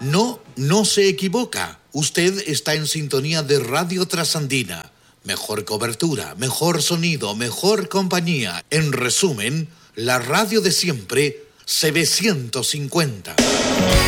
No se equivoca. Usted está en sintonía de Radio Trasandina. Mejor cobertura, mejor sonido, mejor compañía. En resumen, la radio de siempre, CB150.